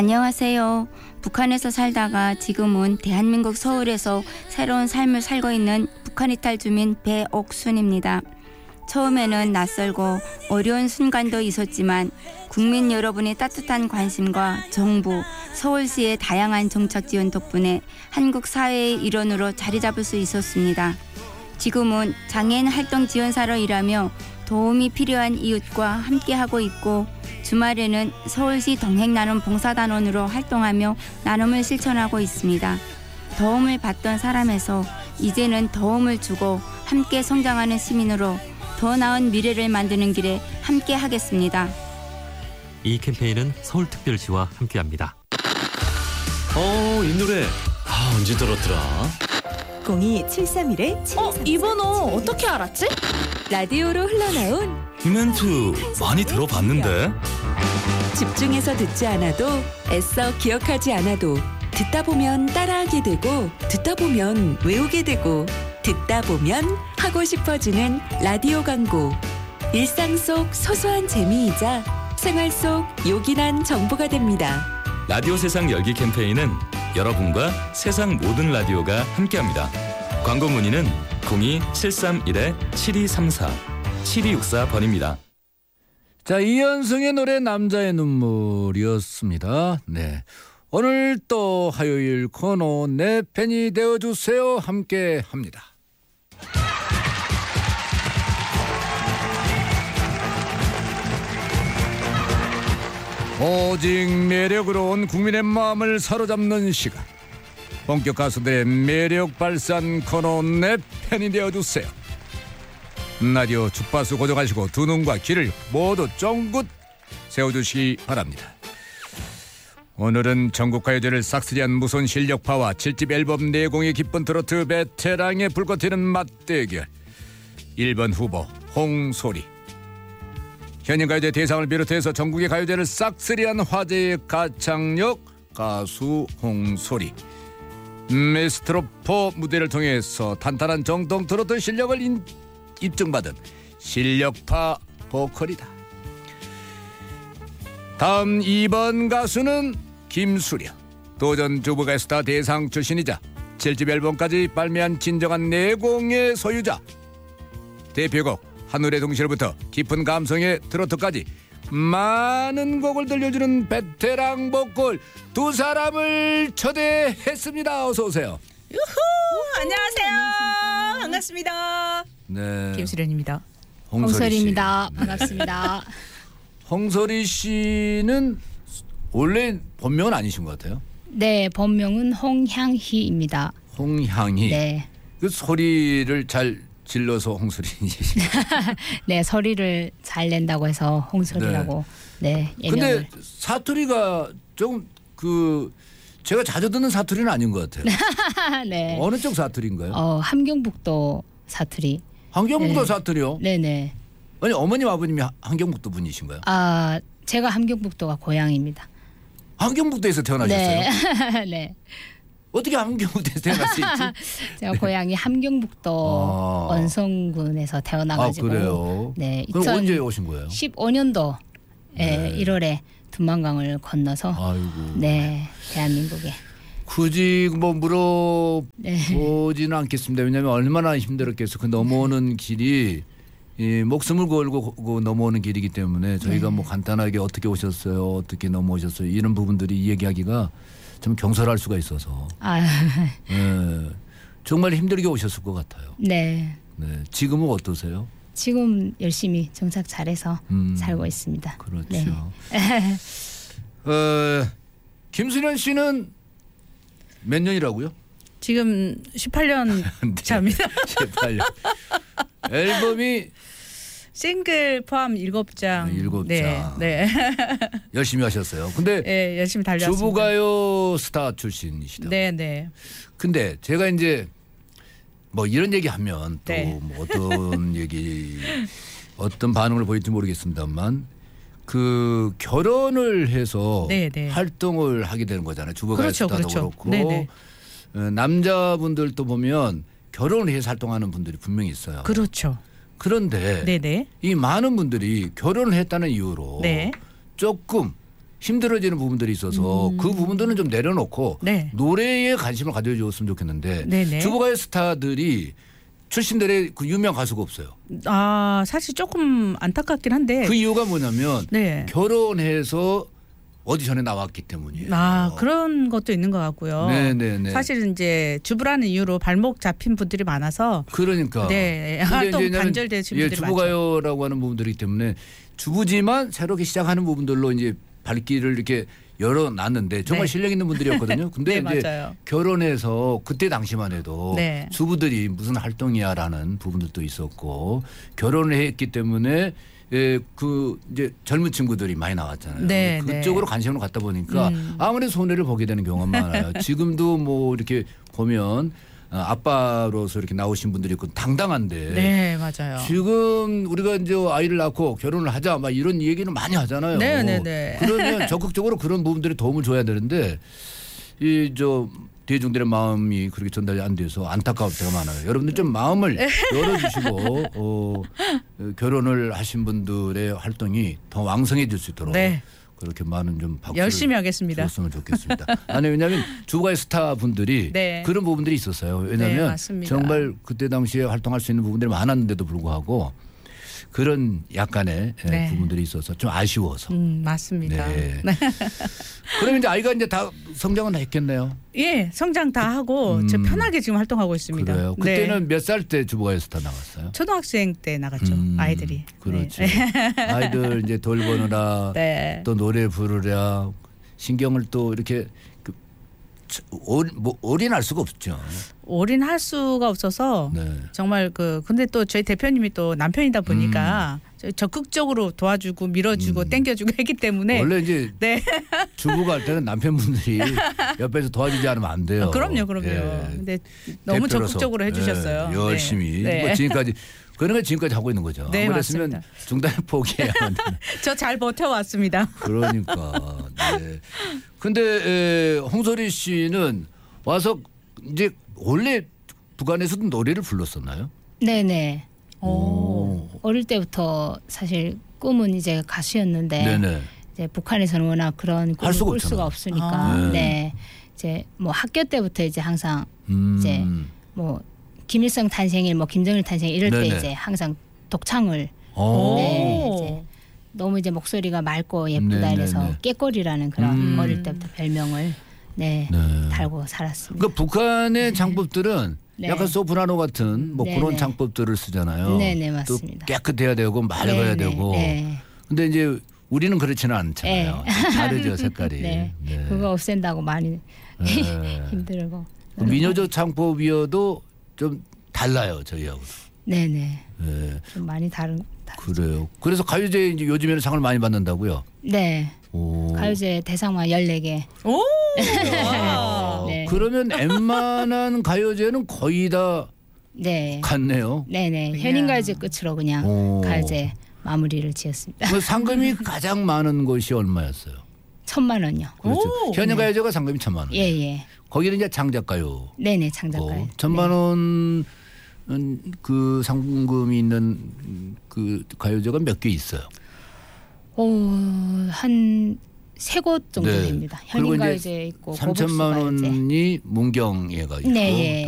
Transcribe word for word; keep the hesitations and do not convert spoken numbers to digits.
안녕하세요. 북한에서 살다가 지금은 대한민국 서울에서 새로운 삶을 살고 있는 북한 이탈 주민 배옥순입니다. 처음에는 낯설고 어려운 순간도 있었지만 국민 여러분의 따뜻한 관심과 정부, 서울시의 다양한 정책 지원 덕분에 한국 사회의 일원으로 자리 잡을 수 있었습니다. 지금은 장애인 활동 지원사로 일하며 도움이 필요한 이웃과 함께하고 있고 주말에는 서울시 동행나눔 봉사단원으로 활동하며 나눔을 실천하고 있습니다. 도움을 받던 사람에서 이제는 도움을 주고 함께 성장하는 시민으로 더 나은 미래를 만드는 길에 함께 하겠습니다. 이 캠페인은 서울특별시와 함께합니다. 어, 이 노래 아, 언제 들었더라? 공이 칠삼일 칠이삼사. 어, 이 번호 어떻게 알았지? 라디오로 흘러나온 이 멘트 많이 들어봤는데? 집중해서 듣지 않아도 애써 기억하지 않아도 듣다 보면 따라하게 되고 듣다 보면 외우게 되고 듣다 보면 하고 싶어지는 라디오 광고. 일상 속 소소한 재미이자 생활 속 요긴한 정보가 됩니다. 라디오 세상 열기 캠페인은 여러분과 세상 모든 라디오가 함께합니다. 광고 문의는 공이 칠삼일 칠이삼사 칠이육사 번입니다. 자, 이현승의 노래 남자의 눈물이었습니다. 네, 오늘 또 화요일 코너 내 팬이 되어주세요 함께합니다. 오직 매력으로 온 국민의 마음을 사로잡는 시간, 본격 가수들의 매력 발산 코너 내 팬이 되어주세요. 라디오 주파수 고정하시고 두 눈과 귀를 모두 쫑긋 세워주시기 바랍니다. 오늘은 전국가요제를 싹쓸이한 무손 실력파와 칠 집 앨범 내공이 기쁜 트로트 베테랑의 불꽃 튀는 맞대결. 일 번 후보 홍소리, 현인가요제 대상을 비롯해서 전국의 가요제를 싹쓸이한 화제의 가창력 가수 홍소리. 메스트로포 무대를 통해서 탄탄한 정통 트로트 실력을 인, 입증받은 실력파 보컬이다. 다음 이 번 가수는 김수령. 도전 주부가수다 대상 출신이자 칠 집 앨범까지 발매한 진정한 내공의 소유자. 대표곡 하늘의 동시로부터 깊은 감성의 트로트까지 많은 곡을 들려주는 베테랑 보컬 두 사람을 초대했습니다. 어서 오세요. 유후, 안녕하세요. 반갑습니다. 네, 김수련입니다. 홍소리 홍소리입니다. 반갑습니다. 홍소리 씨는 원래 본명은 아니신 것 같아요. 네, 본명은 홍향희입니다. 홍향희. 네. 그 소리를 잘 질러서 홍소리이시죠. 네, 소리를 잘 낸다고 해서 홍소리라고. 네, 네 근데 예명을. 사투리가 좀 그 제가 자주 듣는 사투리는 아닌 것 같아요. 네. 어느 쪽 사투리인가요? 어, 함경북도 사투리. 함경북도 네. 사투리요? 네네. 아니, 어머님 아버님이 함경북도 분이신가요? 아, 제가 함경북도가 고향입니다. 함경북도에서 태어나셨어요? 네. 네. 어떻게 함경북도에서 태어날 수 있지? 제가 고향이 함경북도 아. 원성군에서 태어나가지고. 아, 그래요? 네. 그럼 언제 오신 거예요? 이천십오 년도 네. 일월에 두만강을 건너서 아이고. 네, 대한민국에. 굳이 뭐 물어보지는 네. 않겠습니다. 왜냐하면 얼마나 힘들었겠어. 그 넘어오는 길이 이 목숨을 걸고 넘어오는 길이기 때문에 저희가 네. 뭐 간단하게 어떻게 오셨어요, 어떻게 넘어오셨어요, 이런 부분들이 얘기하기가 좀 경솔할 수가 있어서 아, 네, 정말 힘들게 오셨을 것 같아요. 네. 네, 지금은 어떠세요? 지금 열심히 정착 잘해서 음, 살고 있습니다. 그렇죠. 네. 어, 김수련 씨는 몇 년이라고요? 지금 십팔 년 차입니다. 십팔 년. 앨범이 싱글 포함 일곱 장. 네, 일곱 네, 장. 네. 열심히 하셨어요. 근데 네, 열심히 달렸습니다. 주부가요 스타 출신이시다. 네, 네. 근데 제가 이제 뭐 이런 얘기하면 또 네. 뭐 어떤 얘기 어떤 반응을 보일지 모르겠습니다만 그 결혼을 해서 네, 네. 활동을 하게 되는 거잖아요. 주부가요 그렇죠, 스타도 그렇죠. 그렇고 네, 네. 어, 남자분들도 보면 결혼을 해서 활동하는 분들이 분명히 있어요. 그렇죠. 그런데 네, 네. 이 많은 분들이 결혼을 했다는 이유로 네. 조금 힘들어지는 부분들이 있어서 음. 그 부분들은 좀 내려놓고 네. 노래에 관심을 가져줬으면 좋겠는데 네네. 주부가요 스타들이 출신들의 그 유명 가수가 없어요. 아 사실 조금 안타깝긴 한데. 그 이유가 뭐냐면 네. 결혼해서 오디션에 나왔기 때문이에요. 아 그런 것도 있는 것 같고요. 네네네. 사실은 이제 주부라는 이유로 발목 잡힌 분들이 많아서. 그러니까. 네. 근데 활동 이제 단절되신 예, 분들이 많죠. 주부가요라고 하는 부분들이기 때문에 주부지만 새롭게 시작하는 부분들로 이제 발길을 이렇게 열어놨는데 정말 네. 실력 있는 분들이었거든요. 근데 네, 이제 맞아요. 결혼해서 그때 당시만 해도 네. 주부들이 무슨 활동이야라는 부분들도 있었고 결혼을 했기 때문에 예, 그 이제 젊은 친구들이 많이 나왔잖아요. 네, 그쪽으로 네. 관심을 갖다 보니까 음. 아무래도 손해를 보게 되는 경우가 많아요. 지금도 뭐 이렇게 보면 아빠로서 이렇게 나오신 분들이 있고 당당한데 네 맞아요. 지금 우리가 이제 아이를 낳고 결혼을 하자 막 이런 얘기는 많이 하잖아요. 네네네. 그러면 적극적으로 그런 부분들에 도움을 줘야 되는데 이 저 대중들의 마음이 그렇게 전달이 안 돼서 안타까울 때가 많아요. 여러분들 좀 마음을 열어주시고 어, 결혼을 하신 분들의 활동이 더 왕성해질 수 있도록 네. 그렇게 많은 좀 박수를 열심히 하겠습니다. 줬으면 좋겠습니다. 아니 왜냐하면 주부가요 스타 분들이 네. 그런 부분들이 있었어요. 네, 왜냐하면 맞습니다. 정말 그때 당시에 활동할 수 있는 부분들이 많았는데도 불구하고 그런 약간의 네. 부분들이 있어서 좀 아쉬워서. 음 맞습니다. 네. 그러면 이제 아이가 이제 다 성장은 했겠네요. 예 성장 다 하고 음. 저 편하게 지금 활동하고 있습니다. 그래요. 네. 그때는 몇 살 때 주부가요 스타 나갔어요? 초등학생 때 나갔죠. 음, 아이들이. 그렇죠. 네. 아이들 이제 돌보느라 네. 또 노래 부르랴 신경을 또 이렇게 그 올, 뭐 올인할 수가 없죠. 올인할 수가 없어서 네. 정말 그 근데 또 저희 대표님이 또 남편이다 보니까 적극적으으로 도와주고 밀어주고 음. 땡겨주고 했기 때문에 원래 이제 네. 주부가 할 때는 남편분들이 옆에서 도와주지 않으면 안 돼요. 아, 그럼요, 그럼요. 예. 근데 너무 대표로서. 적극적으로 해주셨어요. 예, 열심히 네. 뭐 지금까지 그런 걸 지금까지 하고 있는 거죠. 네, 안 그랬으면 맞습니다. 중단에 포기해야 하는데. 저 잘 버텨왔습니다. 그러니까. 네. 근데 에, 홍소리 씨는 와서 이제 원래 북한에서도 노래를 불렀었나요? 네네. 오. 어릴 때부터 사실 꿈은 이제 가수였는데 네네. 이제 북한에서는 워낙 그런 꿈을 수가 꿀 수가 없잖아요. 없으니까 아. 네. 네. 이제 뭐 학교 때부터 이제 항상 음. 이제 뭐 김일성 탄생일 뭐 김정일 탄생 이럴 네네. 때 이제 항상 독창을 오. 네, 이제 너무 이제 목소리가 맑고 예쁘다 네네네. 이래서 깨꼬리라는 그런 음. 어릴 때부터 별명을 네, 네. 달고 살았습니다. 그러니까 북한의 장법들은 네. 약간 소프라노 같은 뭐 네네. 그런 장법들을 쓰잖아요. 네네, 맞습니다. 또 깨끗해야 되고 맑아야 네네, 되고. 네. 근데 이제 우리는 그렇지는 않잖아요. 다르죠 색깔이. 네. 네. 그거 없앤다고 많이 네. 힘들고. 그 민요조 창법이어도 좀 달라요 저희하고. 네네. 네. 좀 많이 다른. 다- 그래요. 그래서 가요제 이제 요즘에는 상을 많이 받는다고요. 네. 오. 가요제 대상만 열네 개. 오. 아, 네. 그러면 웬만한 가요제는 거의 다 네. 갔네요. 네네. 현인가요제 끝으로 그냥 오. 가요제 마무리를 지었습니다. 그 상금이 가장 많은 것이 얼마였어요? 천만 원요. 그렇죠. 오. 현역가요제가 상금이 천만 원. 예예. 거기는 이제 장작가요. 네네 창작가요. 어, 천만 원은 그 상금이 있는 그 가요제가 몇 개 있어요. 오한 세 곳 정도 네. 됩니다. 그리고 이제 현인가요제 있고 삼천만 고급수가요제. 원이 문경예가 있고 네, 예.